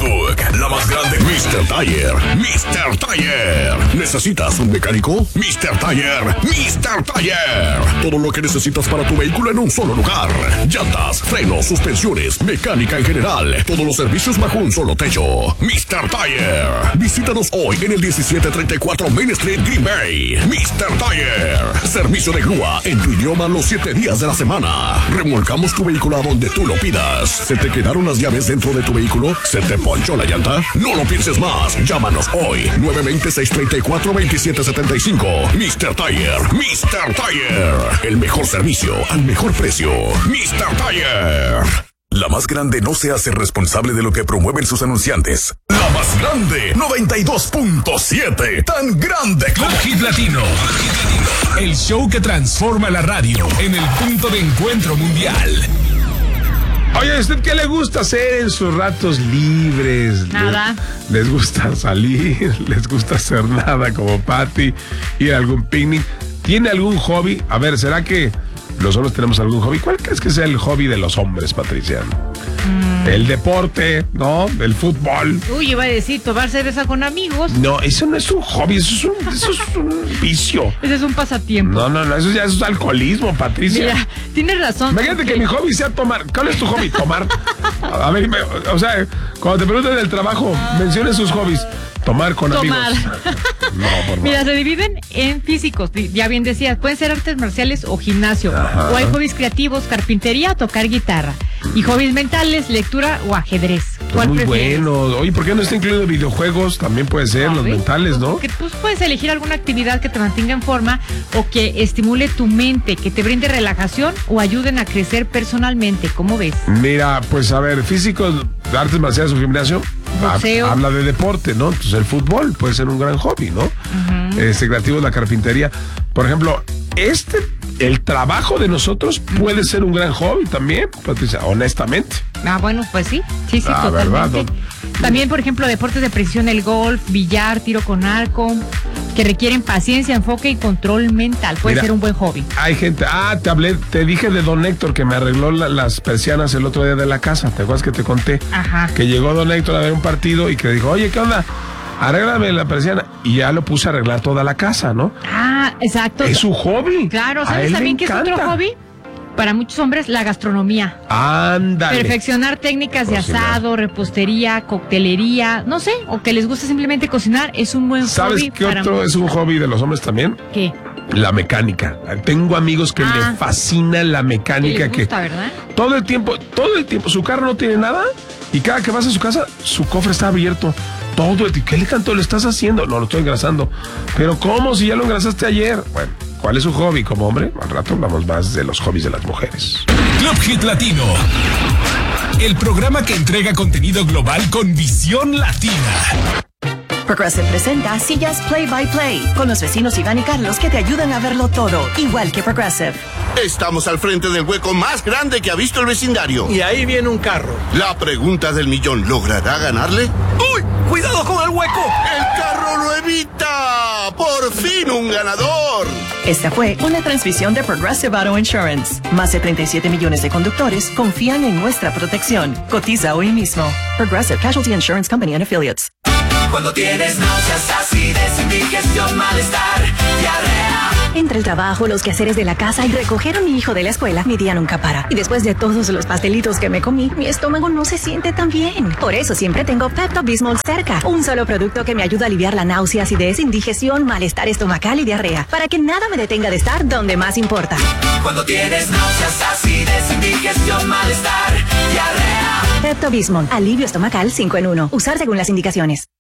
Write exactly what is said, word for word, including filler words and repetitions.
Facebook, la más grande. mister Tire, mister Tire. ¿Necesitas un mecánico? mister Tire, mister Tire. Todo lo que necesitas para tu vehículo en un solo lugar. Llantas, frenos, suspensiones, mecánica en general. Todos los servicios bajo un solo techo. mister Tire. Visítanos hoy en el diecisiete treinta y cuatro Main Street, Green Bay. mister Tire. Servicio de grúa en tu idioma los siete días de la semana. Remolcamos tu vehículo a donde tú lo pidas. ¿Se te quedaron las llaves dentro de tu vehículo? ¿Se te ponchó la llanta? No lo pienses más. Llámanos hoy. nueve dos cero, seis tres cuatro, dos siete siete cinco. mister Tire. mister Tire. El mejor servicio al mejor precio. mister Tire. La más grande no se hace responsable de lo que promueven sus anunciantes. La más grande, noventa y dos punto siete. Tan grande como Hit Latino. El show que transforma la radio en el punto de encuentro mundial. Oye, ¿a usted qué le gusta hacer en sus ratos libres? Nada. ¿Les, les gusta salir? ¿Les gusta hacer nada como Patty? ¿Ir a algún picnic? ¿Tiene algún hobby? A ver, ¿será que los hombres tenemos algún hobby? ¿Cuál crees que sea el hobby de los hombres, Patricia? Mm. El deporte, ¿no? El fútbol. Uy, iba a decir, tomar cerveza con amigos. No, eso no es un hobby, eso es un, eso es un vicio. Ese es un pasatiempo. No, no, no, eso ya es alcoholismo, Patricia. Mira, tienes razón. Imagínate que mi hobby sea tomar. ¿Cuál es tu hobby? Tomar. A ver, me, o sea, cuando te pregunten del trabajo, mencione sus hobbies. Tomar con Tomar. amigos. No, por favor. Mira, se dividen en físicos, ya bien decías, pueden ser artes marciales o gimnasio. Ajá. O hay hobbies creativos, carpintería, tocar guitarra. Y hobbies mentales, lectura o ajedrez. ¿Cuál Muy prefieres? Bueno. Oye, ¿por qué no está incluido videojuegos? También puede ser, ¿sabes? Los mentales, ¿no? Porque tú puedes elegir alguna actividad que te mantenga en forma o que estimule tu mente, que te brinde relajación o ayuden a crecer personalmente. ¿Cómo ves? Mira, pues a ver, físicos, artes marciales o gimnasio, boxeo. Habla de deporte, ¿no? Entonces el fútbol puede ser un gran hobby, ¿no? Uh-huh. Este creativo es la carpintería. Por ejemplo, este, el trabajo de nosotros puede ser un gran hobby también, Patricia, honestamente. Ah, bueno, pues sí, sí, sí, ah, totalmente. ¿verdad? También, por ejemplo, deportes de precisión, el golf, billar, tiro con arco, que requieren paciencia, enfoque y control mental. Puede Mira, ser un buen hobby. Hay gente, ah, te hablé, te dije de don Héctor que me arregló la, las persianas el otro día de la casa. ¿Te acuerdas que te conté? Ajá. Que llegó don Héctor a ver un partido y que dijo, oye, ¿qué onda? Arréglame la persiana. Y ya lo puse a arreglar toda la casa, ¿no? Ah, exacto. Es su hobby. Claro, ¿sabes también qué es otro hobby? Para muchos hombres, la gastronomía. Ándale. Perfeccionar técnicas cocinar. de asado, repostería, coctelería, no sé, o que les guste simplemente cocinar, es un buen ¿Sabes hobby. ¿Sabes qué otro para... es un hobby de los hombres también? ¿Qué? La mecánica. Tengo amigos que ah, le fascina la mecánica. Que les gusta, que ¿verdad? Todo el tiempo, todo el tiempo, su carro no tiene nada y cada que vas a su casa, su cofre está abierto. Todo el tiempo. ¿Qué le tanto lo estás haciendo? No, lo estoy engrasando. Pero ¿cómo? Si ya lo engrasaste ayer. Bueno, ¿cuál es su hobby como hombre? Al rato hablamos más de los hobbies de las mujeres. Club Hit Latino. El programa que entrega contenido global con visión latina. Progressive presenta Sillas Play by Play con los vecinos Iván y Carlos que te ayudan a verlo todo, igual que Progressive. Estamos al frente del hueco más grande que ha visto el vecindario. Y ahí viene un carro. La pregunta del millón, ¿logrará ganarle? ¡Uy! ¡Cuidado con el hueco! ¡El carro lo evita! ¡Por fin un ganador! Esta fue una transmisión de Progressive Auto Insurance. Más de treinta y siete millones de conductores confían en nuestra protección. Cotiza hoy mismo. Progressive Casualty Insurance Company and Affiliates. Cuando tienes náuseas, acidez, indigestión, malestar, diarrea. Entre el trabajo, los quehaceres de la casa y recoger a mi hijo de la escuela, mi día nunca para. Y después de todos los pastelitos que me comí, mi estómago no se siente tan bien. Por eso siempre tengo Pepto-Bismol cerca. Un solo producto que me ayuda a aliviar la náusea, acidez, indigestión, malestar estomacal y diarrea. Para que nada me detenga de estar donde más importa. Cuando tienes náuseas, acidez, indigestión, malestar, diarrea. Pepto-Bismol, alivio estomacal cinco en uno. Usar según las indicaciones.